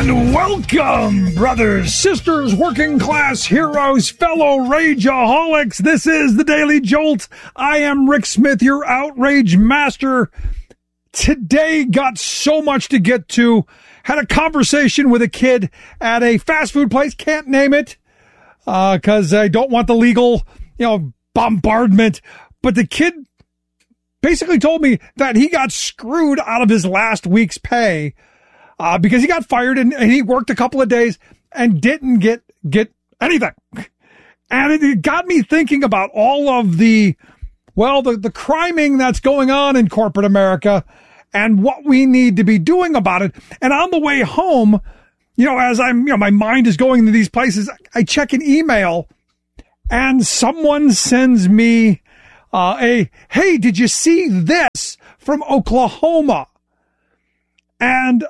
And welcome, brothers, sisters, working class heroes, fellow rageaholics. This is the Daily Jolt. I am Rick Smith, your outrage master. Today got so much to get to. Had a conversation with a kid at a fast food place. Can't name it because I don't want the legal, bombardment. But the kid basically told me that he got screwed out of his last week's pay because he got fired and he worked a couple of days and didn't get anything. And it got me thinking about all of the criming that's going on in corporate America and what we need to be doing about it. And on the way home, as my mind is going to these places, I check an email and someone sends me hey, did you see this from Oklahoma? And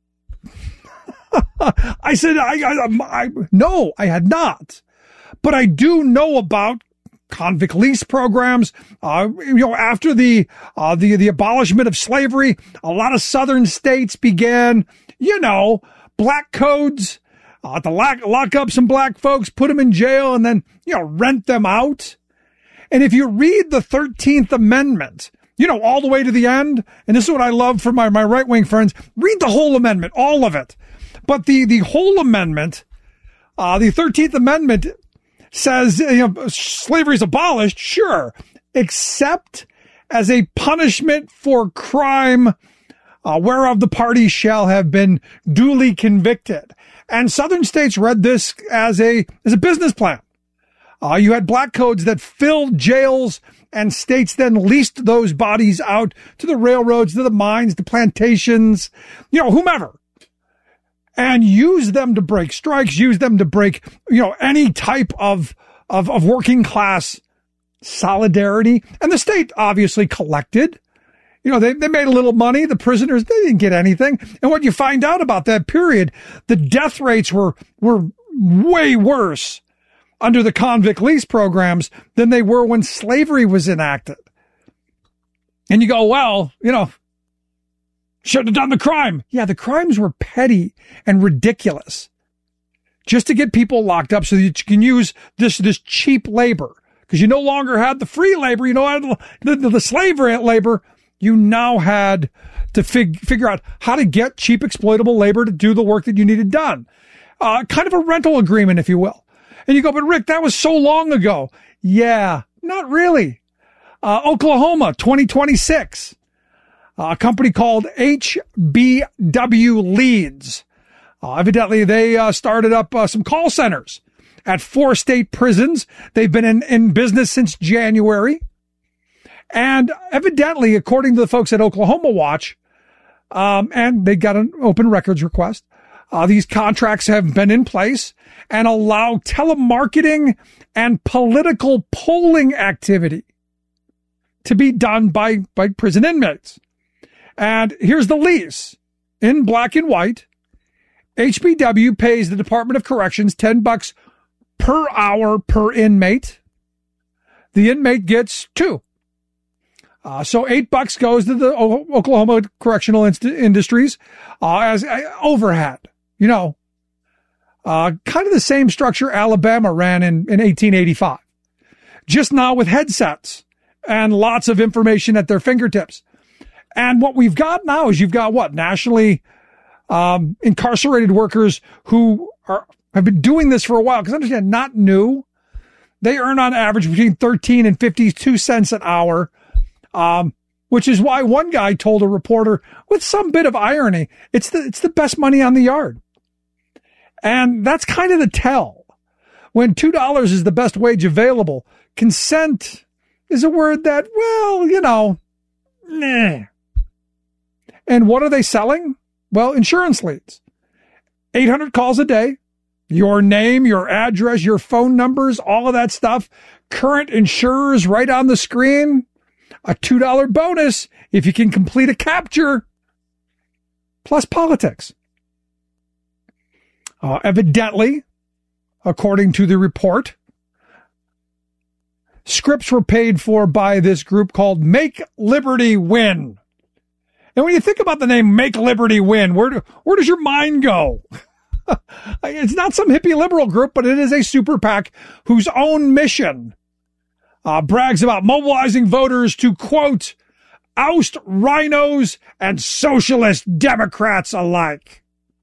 I said, no, I had not. But I do know about convict lease programs. After the abolishment of slavery, a lot of southern states began, black codes, to lock up some black folks, put them in jail, and then, rent them out. And if you read the 13th Amendment, all the way to the end, and this is what I love from my right-wing friends, read the whole amendment, all of it. But the whole amendment, the 13th Amendment says, slavery is abolished, sure, except as a punishment for crime whereof the parties shall have been duly convicted. And southern states read this as a business plan. You had black codes that filled jails, and states then leased those bodies out to the railroads, to the mines, to plantations, whomever, and use them to break strikes, use them to break, any type of working class solidarity. And the state obviously collected. They made a little money. The prisoners, they didn't get anything. And what you find out about that period, the death rates were way worse under the convict lease programs than they were when slavery was enacted. And you go, well, shouldn't have done the crime. Yeah, the crimes were petty and ridiculous just to get people locked up so that you can use this cheap labor. Because you no longer had the free labor, the slave labor. You now had to figure out how to get cheap exploitable labor to do the work that you needed done. Kind of a rental agreement, if you will. And you go, but Rick, that was so long ago. Yeah, not really. Oklahoma, 2026. A company called HBW Leads. Evidently, they started up some call centers at 4 state prisons. They've been in business since January. And evidently, according to the folks at Oklahoma Watch, and they got an open records request, these contracts have been in place and allow telemarketing and political polling activity to be done by prison inmates. And here's the lease in black and white. HBW pays the Department of Corrections $10 per hour per inmate. The inmate gets 2. So $8 goes to the Oklahoma Correctional Industries as overhead. Kind of the same structure Alabama ran in 1885, just now with headsets and lots of information at their fingertips. And what we've got now is you've got nationally incarcerated workers who have been doing this for a while. Because understand, not new. They earn on average between 13 and 52 cents an hour, which is why one guy told a reporter with some bit of irony, it's the best money on the yard. And that's kind of the tell. When $2 is the best wage available, consent is a word that, nah. And what are they selling? Well, insurance leads. 800 calls a day. Your name, your address, your phone numbers, all of that stuff. Current insurers right on the screen. A $2 bonus if you can complete a capture. Plus politics. Evidently, according to the report, scripts were paid for by this group called Make Liberty Win. And when you think about the name Make Liberty Win, where does your mind go? It's not some hippie liberal group, but it is a super PAC whose own mission brags about mobilizing voters to, quote, oust rhinos and socialist Democrats alike.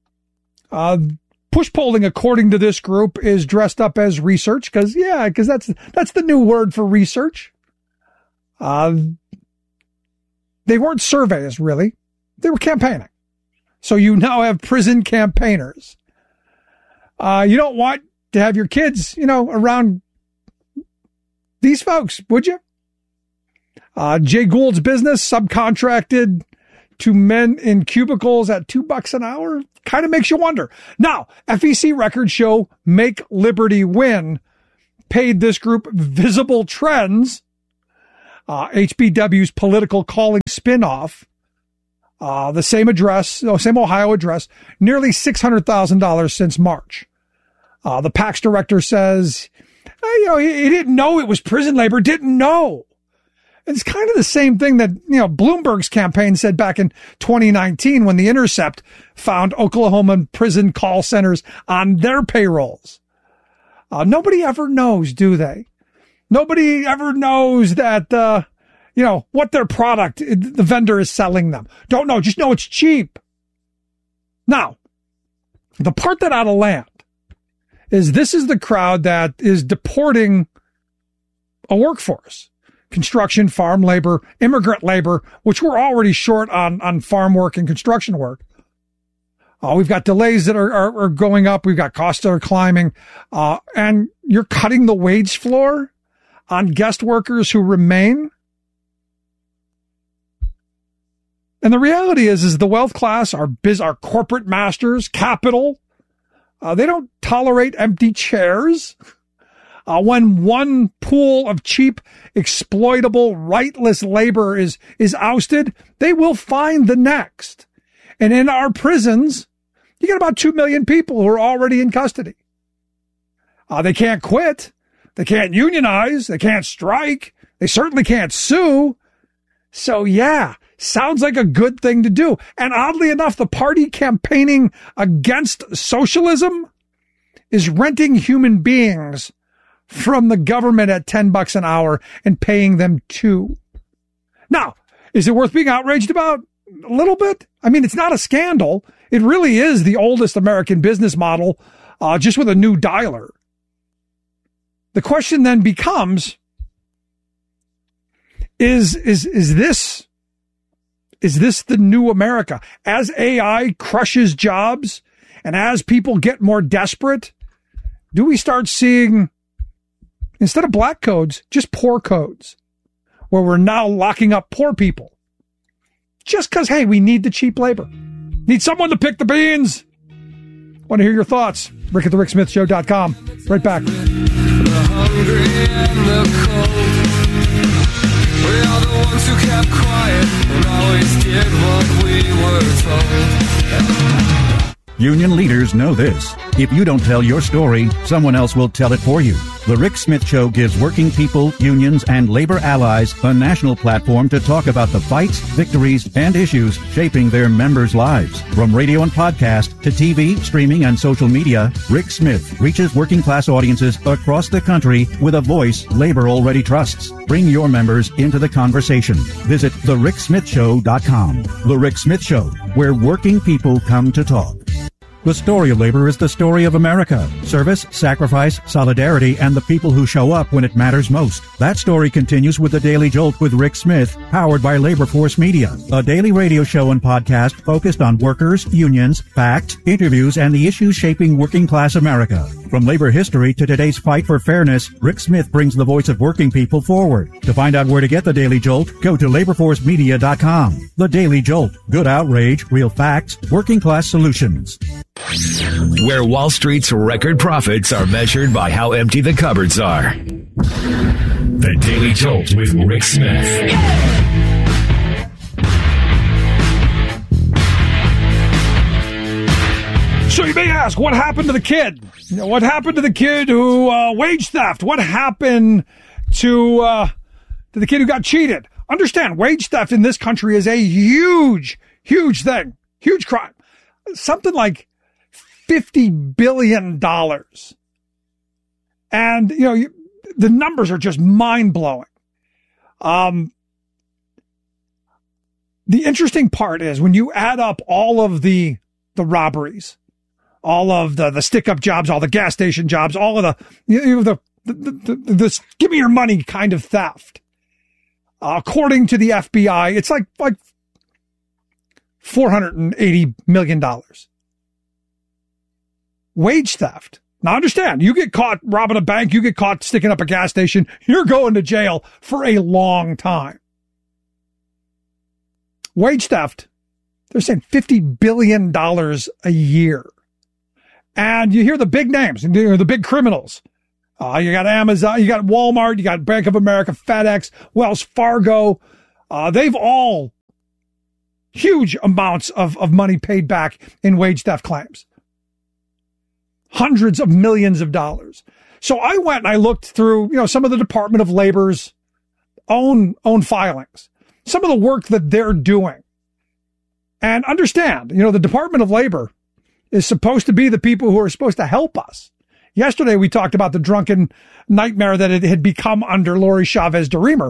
Push polling, according to this group, is dressed up as research because that's the new word for research. They weren't surveys, really. They were campaigning. So you now have prison campaigners. You don't want to have your kids, around these folks, would you? Jay Gould's business, subcontracted to men in cubicles at $2 an hour, kind of makes you wonder. Now, FEC records show Make Liberty Win paid this group Visible Trends, HBW's political calling spinoff, the same Ohio address, nearly $600,000 since March. The PAC's director says, he didn't know it was prison labor, didn't know. It's kind of the same thing that, Bloomberg's campaign said back in 2019 when The Intercept found Oklahoma prison call centers on their payrolls. Nobody ever knows, do they? Nobody ever knows that, what their product, the vendor is selling them. Don't know. Just know it's cheap. Now, the part that ought to land is this is the crowd that is deporting a workforce. Construction, farm labor, immigrant labor, which we're already short on farm work and construction work. We've got delays that are going up. We've got costs that are climbing. And you're cutting the wage floor on guest workers who remain. And the reality is the wealth class, our corporate masters, capital, they don't tolerate empty chairs. When one pool of cheap, exploitable, rightless labor is ousted, they will find the next. And in our prisons, you got about 2 million people who are already in custody. They can't quit. They can't unionize. They can't strike. They certainly can't sue. So yeah, sounds like a good thing to do. And oddly enough, the party campaigning against socialism is renting human beings from the government at $10 an hour and paying them $2. Now, is it worth being outraged about? A little bit. I mean, it's not a scandal. It really is the oldest American business model, just with a new dialer. The question then becomes, is this the new America? As AI crushes jobs and as people get more desperate, do we start seeing, instead of black codes, just poor codes, where we're now locking up poor people just because, hey, we need the cheap labor? Need someone to pick the beans. Want to hear your thoughts? Rick at thericksmithshow.com. Right back. The hungry and the cold. We are the ones who kept quiet and always did what we were told. Union leaders know this. If you don't tell your story, someone else will tell it for you. The Rick Smith Show gives working people, unions, and labor allies a national platform to talk about the fights, victories, and issues shaping their members' lives. From radio and podcast to TV, streaming, and social media, Rick Smith reaches working class audiences across the country with a voice labor already trusts. Bring your members into the conversation. Visit thericksmithshow.com. The Rick Smith Show, where working people come to talk. The story of labor is the story of America. Service, sacrifice, solidarity, and the people who show up when it matters most. That story continues with the Daily Jolt with Rick Smith, powered by Labor Force Media, a daily radio show and podcast focused on workers, unions, facts, interviews, and the issues shaping working class America. From labor history to today's fight for fairness, Rick Smith brings the voice of working people forward. To find out where to get the Daily Jolt, go to laborforcemedia.com. The Daily Jolt. Good outrage, real facts, working class solutions. Where Wall Street's record profits are measured by how empty the cupboards are. The Daily Jolt with Rick Smith. So you may ask, what happened to the kid? What happened to the kid who wage theft? What happened to the kid who got cheated? Understand, wage theft in this country is a huge, huge thing, huge crime. Something like $50 billion. And, the numbers are just mind-blowing. The interesting part is when you add up all of the robberies, all of the stick-up jobs, all the gas station jobs, all of the give me your money kind of theft. According to the FBI, it's like $480 million. Wage theft. Now understand, you get caught robbing a bank, you get caught sticking up a gas station, you're going to jail for a long time. Wage theft, they're saying $50 billion a year. And you hear the big names, the big criminals. You got Amazon, you got Walmart, you got Bank of America, FedEx, Wells Fargo. They've all huge amounts of money paid back in wage theft claims. Hundreds of millions of dollars. So I went and I looked through, some of the Department of Labor's own filings, some of the work that they're doing. And understand, the Department of Labor is supposed to be the people who are supposed to help us. Yesterday, we talked about the drunken nightmare that it had become under Lori Chavez DeRemer.